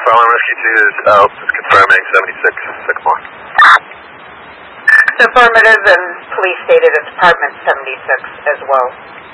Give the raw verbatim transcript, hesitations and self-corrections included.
Fire Alarm Rescue two is out, just confirming seventy-six, Sycamore. Affirmative, and police stated at Department seventy-six as well.